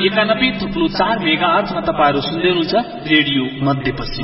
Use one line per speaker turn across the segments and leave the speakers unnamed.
91.4 मेगाहर्जमा तपाईहरु सुन्दै हुनुहुन्छ रेडियो मध्यपश्चिम।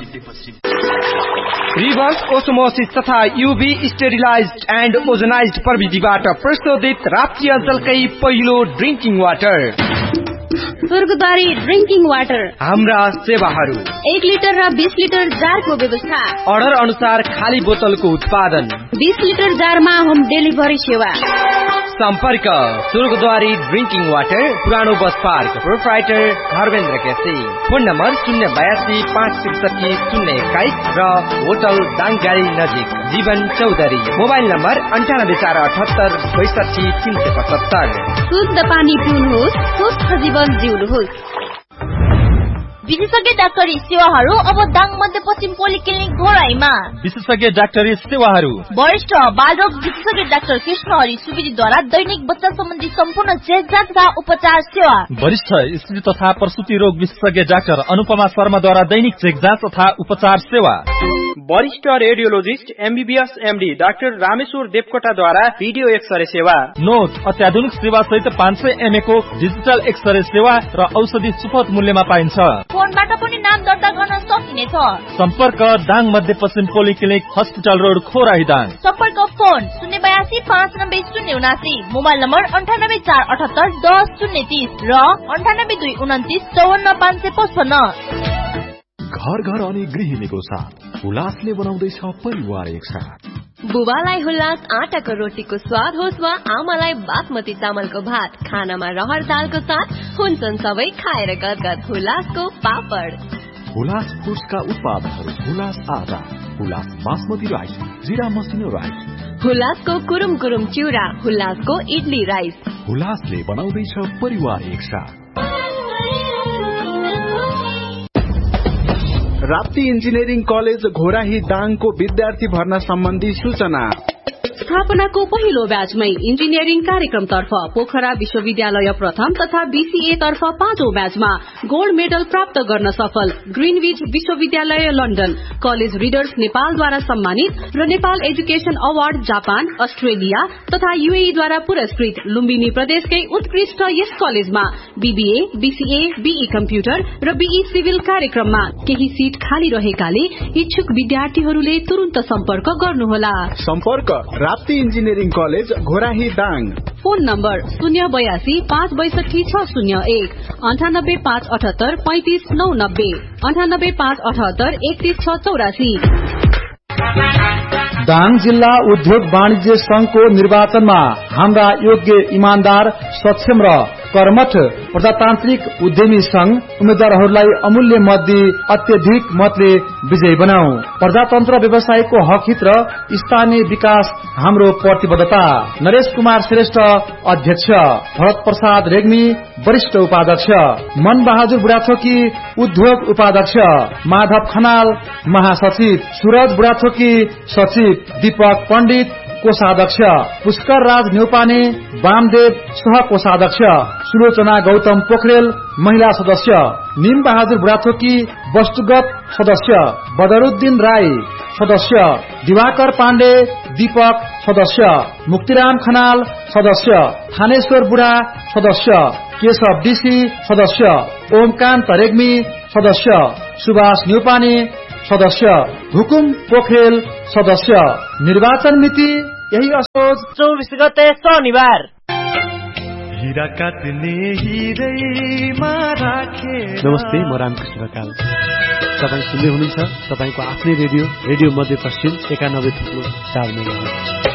रिभर्स ओस्मोसिस तथा यूभी स्टेरिलाइज्ड एन्ड ओजोनाइज्ड प्रविधिबाट प्रशोधित राप्ती अञ्चलकै पहिलो ड्रिंकिङ वाटर
स्वर्गद्वारी ड्रिंकिङ वाटर।
हाम्रा सेवाहरू
1 लिटर र 20 लिटर जारको व्यवस्था।
अर्डर अनुसार खाली बोतलको उत्पादन।
20 लिटर जारमा होम डेलिभरी सेवा।
सम्पर्क स्वर्गद्वारी ड्रिंकिङ वाटर, पुरानो bus park, proprietor Dharmendra KC. Phone number 082 563 021 र होटल दाङगाडी नजिक जीवन चौधरी। Mobile number 9848 62 375।
शुद्ध पानी पिउनुहोस्, स्वस्थ जीवन जिउनुहोस्। विशेषज्ञ डाक्टरी सेवाहरू अब दाङ मध्यपश्चिम पोलिक्लिनिक घोराईमा।
विशेषज्ञ डाक्टरी सेवाहरू
वरिष्ठ बालरोग विशेषज्ञ डाक्टर कृष्णहरि सुवेदीद्वारा दैनिक बच्चा सम्बन्धी सम्पूर्ण चेकजाँच तथा उपचार सेवा।
वरिष्ठ स्त्री तथा प्रसुति रोग विशेषज्ञ डाक्टर अनुपमा शर्माद्वारा दैनिक चेकजाँच तथा उपचार सेवा।
वरिष्ठ radiologist MBBS MD doctor Rameshwar देवकोटाद्वारा video x-ray सेवा।
नोट अत्याधुनिक सेवा सहित 500 mA को डिजिटल एक्सरे सेवा र औषधि सुपथ मूल्यमा पाइन्छ।
फोनबाट पनि नाम दर्ता गर्न सकिनेछ।
सम्पर्क दाङ मध्यपश्चिम पोलिक्लिनिक हस्पिटल रोड खोराही दाङ।
सम्पर्क फोन 082 590 079, मोबाइल नम्बर 98 478 10 030 र 98 229 54 555।
घर घर अनि गृहिणीको साथ हुलासले बनाउँदैछ परिवार एकसाथ।
बुबालाई हुलास आटाको रोटीको स्वाद होस् वा आमालाई बासमती चामलको भात, खानामा रहर दालको साथ हुन्छन् सबै खाएर गदगद हुलासको पापड।
हुलास फुड्सका उत्पादनहरू हुलास आटा, हुलास बासमती राइस, जिरा मसिनो राइस,
हुलासको कुरुम कुरुम चिउरा, हुलासको इडली राइस।
हुलासले बनाउँदैछ परिवार एकसाथ।
राप्ती इन्जिनियरिङ कलेज घोराही दाङको विद्यार्थी भर्ना सम्बन्धी सूचना।
स्थापनाको पहिलो ब्याचमै इन्जिनियरिङ कार्यक्रमतर्फ पोखरा विश्वविद्यालय प्रथम तथा बीसीए तर्फ 5औं ब्याचमा गोल्ड मेडल प्राप्त गर्न सफल ग्रीनविच विश्वविद्यालय लन्डन, कलेज रिडर्स नेपालद्वारा सम्मानित र Nepal education award Japan, Australia तथा यूएई द्वारा पुरस्कृत लुम्बिनी प्रदेशकै उत्कृष्ट यस कलेजमा बीबीए, बीसीए, बीई कम्प्युटर र बीई सिभिल कार्यक्रममा केही सीट खाली रहेकाले इच्छुक विद्यार्थीहरूले तुरुन्त सम्पर्क गर्नुहोला।
सम्पर्क Rapti engineering college Ghorahi Dang.
Phone number 082 562 601, 98 578 35 990, 98 578 31 684।
Dang जिल्ला उद्योग वाणिज्य संघको निर्वाचनमा हाम्रा योग्य, इमानदार, सक्षम र कर्मठ प्रजातान्त्रिक उद्यमी संघ उम्मेद्वारहरूलाई अमूल्य मत दिई अत्यधिक मतले विजयी बनाऊ। प्रजातन्त्र व्यवसायको हक हित र स्थानीय विकास हाम्रो प्रतिबद्धता। नरेश कुमार श्रेष्ठ अध्यक्ष, भरत प्रसाद रेग्मी वरिष्ठ उपाध्यक्ष, मन बहादुर बुढाथोकी उद्योग उपाध्यक्ष, माधव खनाल महासचिव, सूरज बुढाथोकी सचिव, दीपक पण्डित कोषाध्यक्ष, पुष्कर राज न्यौपाने वामदेव सह कोषाध्यक्ष, सुलोचना गौतम पोखरेल महिला सदस्य, निम बहादुर बुढाथोकी वस्तुगत सदस्य, बदरुद्दिन राई सदस्य, दिवाकर पाण्डे दीपक सदस्य, मुक्तिराम खनाल सदस्य, थानेश्वर बुढा सदस्य, केशव डीसी सदस्य, ओमकान्त रेग्मी सदस्य, सुभाष न्यौपाने सदस्य, हुकुम पोखरेल सदस्य। निर्वाचन मिति यही असोज
24 गते शनिबार।
नमस्ते, म रामकृष्ण ढकाल। तपाईँ सुन्दै हुनुहुन्छ तपाईँको आफ्नै रेडियो मध्यपश्चिम 91.4 मेगाहर्ज।